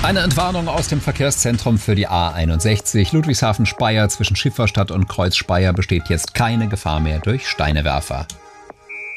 Eine Entwarnung aus dem Verkehrszentrum für die A61 Ludwigshafen-Speyer zwischen Schifferstadt und Kreuz Speyer besteht jetzt keine Gefahr mehr durch Steinewerfer.